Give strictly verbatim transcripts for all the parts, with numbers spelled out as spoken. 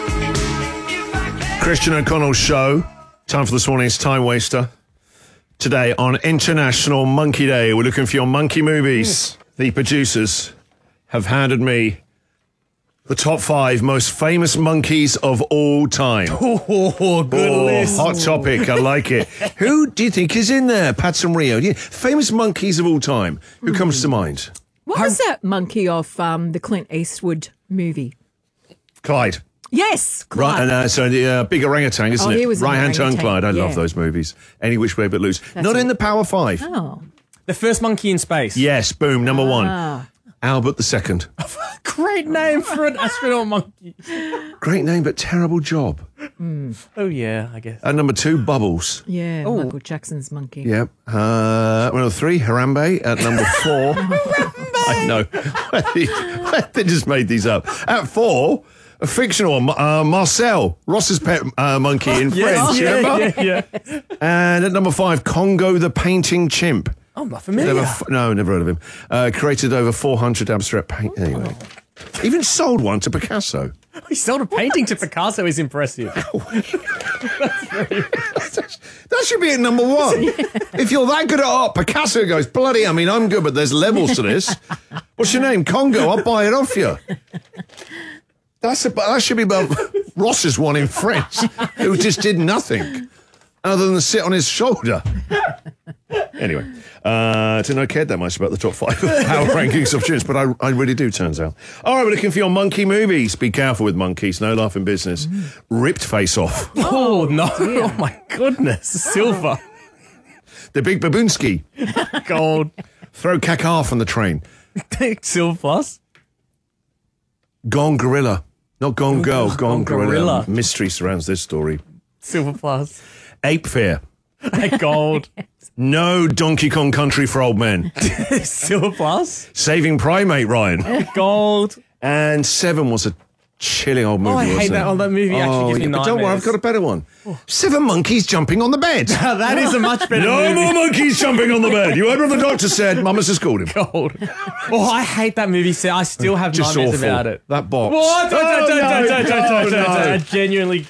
Christian O'Connell's show. Time for this morning's Time Waster. Today on International Monkey Day, we're looking for your monkey movies. The producers have handed me the top five most famous monkeys of all time. Oh, good Oh, list. hot topic. I like it. Who do you think is in there? Pat and Rio. Yeah. Famous monkeys of all time. Who comes to mind? What was that monkey of um, the Clint Eastwood movie? Clyde. Yes, Right, Clyde. and uh, so the uh, big orangutan, isn't Oh, it? he was an Right hand turn orangutan, Clyde. I love yeah. those movies. Any Which Way But Loose. Not it. in the Power Five. Oh. The first monkey in space. Yes, boom, number one. Ah. Albert the Second. Great name for an astronaut monkey. Great name, but terrible job. Oh, yeah, I guess. At number two, Bubbles. Yeah, Michael Jackson's monkey. Yep. Uh, number three, Harambe. At number four. I know. They just made these up. At four, a fictional uh, Marcel, Ross's pet uh, monkey in French. yeah, remember? yeah, yeah. And at number five, Congo the painting chimp. Oh, I'm not familiar. Never f- no, never heard of him. Uh, created over four hundred abstract paint. Anyway. Even sold one to Picasso. He sold a painting to Picasso is impressive. That should be at number one. If you're that good at art, Picasso goes, bloody, I mean, I'm good, but there's levels to this. What's your name? Congo, I'll buy it off you. That's a, that should be about Ross's one in French, who just did nothing other than sit on his shoulder. Anyway, uh, I didn't know cared that much about the top five power rankings of tunes, but I, I really do, turns out. All right, we're looking for your monkey movies. Be careful with monkeys, no laughing business. Ripped Face Off. Oh, no. Oh, my goodness. Silver. The Big Baboonski. Gold. Throw caca from the train. Silver plus. Gone Gorilla. Not Gone Girl, Gone, Gone gorilla. Gorilla. Mystery surrounds this story. Silver plus. Ape Fear. Gold. No Donkey Kong Country for Old Men. Silver plus. Saving Primate Ryan. Gold. And Seven was a chilling old movie, Oh, I hate wasn't that. it? Oh, that movie actually gives me but don't worry, I've nightmares. got a better one. Seven monkeys jumping on the bed. That is a much better No movie. more monkeys jumping on the bed. You heard what the doctor said. Mama's just called him. Gold. Oh, I hate that movie. So I still have Just nightmares awful. about it. That box. What? Oh, Don't, don't, no, don't, don't, don't, no, don't, don't, no. I genuinely.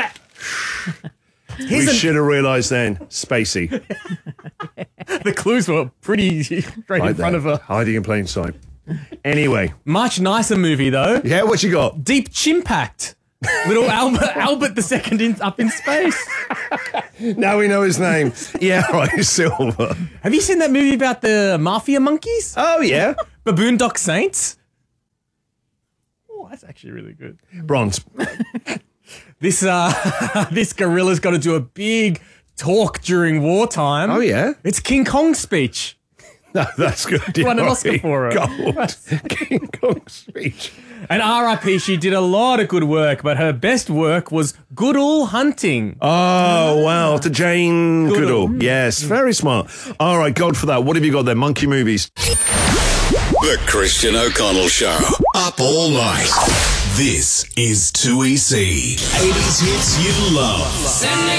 We Here's an- should have realised then. Spacey. the clues were pretty right Right in front there. of her. Hiding in plain sight. Anyway. Much nicer movie though. Yeah, what you got? Deep Chimpact. Little Albert, Albert the Second in, up in space. Now we know his name. Yeah, right, Silver. Have you seen that movie about the mafia monkeys? Oh, yeah. Baboon Dock Saints. Oh, that's actually really good. Bronze. This uh, this gorilla's got to do a big talk during wartime. Oh, yeah? It's King Kong's speech. No, that's good. Won an Right. Oscar for it. Gold. King Kong speech. And R I P, she did a lot of good work, but her best work was Goodall Hunting. Oh, wow. To Jane Goodall. Goodall. Yes, very smart. All right, gold for that. What have you got there? Monkey movies. The Christian O'Connell Show. Up all night. This is two E C. eighties hits you love.